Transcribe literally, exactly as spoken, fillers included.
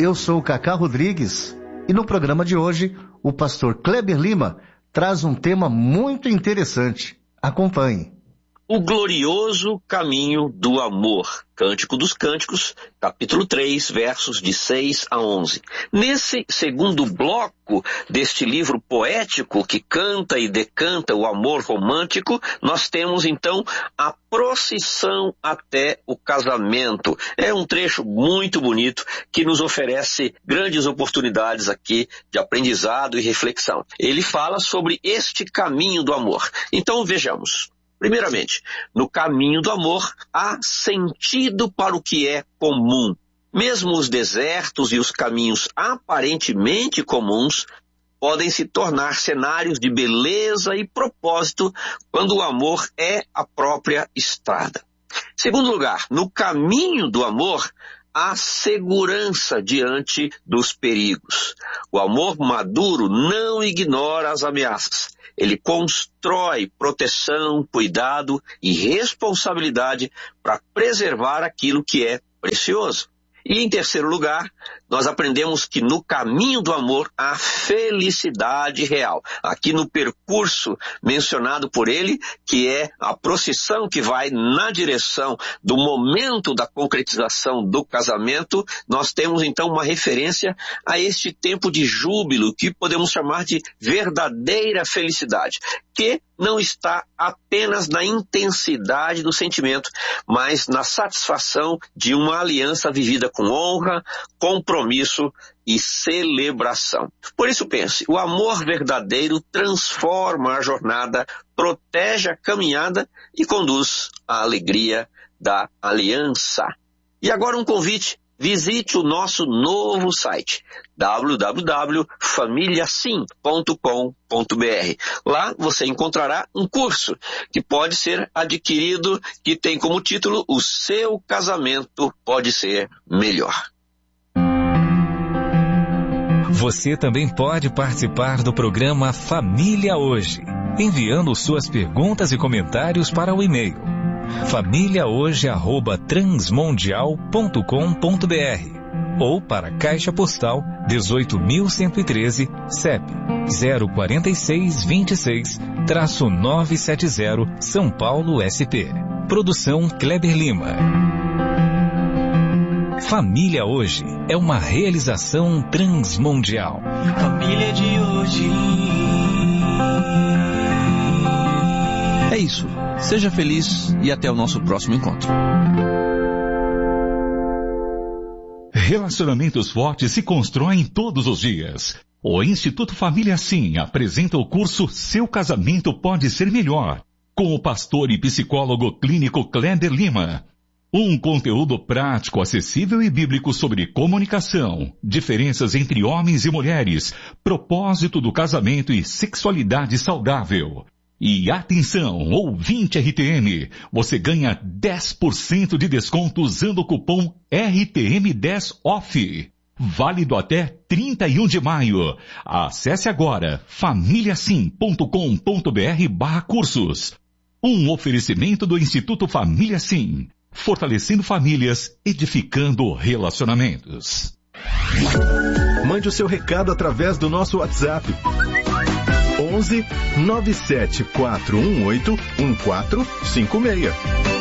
eu sou o Cacá Rodrigues e no programa de hoje o pastor Kleber Lima traz um tema muito interessante. Acompanhe. O glorioso caminho do amor. Cântico dos Cânticos, capítulo três, versos de seis a onze. Nesse segundo bloco deste livro poético que canta e decanta o amor romântico, nós temos então a procissão até o casamento. É um trecho muito bonito que nos oferece grandes oportunidades aqui de aprendizado e reflexão. Ele fala sobre este caminho do amor. Então vejamos. Primeiramente, no caminho do amor, há sentido para o que é comum. Mesmo os desertos e os caminhos aparentemente comuns podem se tornar cenários de beleza e propósito quando o amor é a própria estrada. Segundo lugar, no caminho do amor, há segurança diante dos perigos. O amor maduro não ignora as ameaças. Ele constrói proteção, cuidado e responsabilidade para preservar aquilo que é precioso. E em terceiro lugar, nós aprendemos que no caminho do amor há felicidade real. Aqui no percurso mencionado por ele, que é a procissão que vai na direção do momento da concretização do casamento, nós temos então uma referência a este tempo de júbilo, que podemos chamar de verdadeira felicidade, que não está apenas na intensidade do sentimento, mas na satisfação de uma aliança vivida com honra, compromisso e celebração. Por isso pense, o amor verdadeiro transforma a jornada, protege a caminhada e conduz à alegria da aliança. E agora um convite. Visite o nosso novo site, w w w ponto família sim ponto com ponto b r. Lá você encontrará um curso que pode ser adquirido, que tem como título O Seu Casamento Pode Ser Melhor. Você também pode participar do programa Família Hoje, enviando suas perguntas e comentários para o e-mail família hoje arroba transmundial ponto com ponto b r ou para a Caixa Postal dezoito mil cento e treze, C E P zero quatro seis dois seis, nove sete zero, São Paulo, S P. Produção Kleber Lima. Família Hoje é uma realização transmundial. Família de hoje. É isso. Seja feliz e até o nosso próximo encontro. Relacionamentos fortes se constroem todos os dias. O Instituto Família Sim apresenta o curso Seu Casamento Pode Ser Melhor, com o pastor e psicólogo clínico Kleber Lima. Um conteúdo prático, acessível e bíblico sobre comunicação, diferenças entre homens e mulheres, propósito do casamento e sexualidade saudável. E atenção, ouvinte R T M, você ganha dez por cento de desconto usando o cupom R T M dez off. Válido até trinta e um de maio. Acesse agora família sim ponto com ponto b r barra cursos. Um oferecimento do Instituto Família Sim, fortalecendo famílias, edificando relacionamentos. Mande o seu recado através do nosso WhatsApp. onze nove sete quatro um oito um quatro cinco seis.